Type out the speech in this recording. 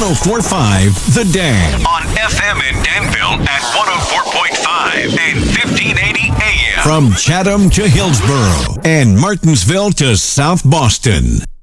104.5 The Dam. On FM in Danville at 104.5 and 1580 AM. From Chatham to Hillsborough and Martinsville to South Boston.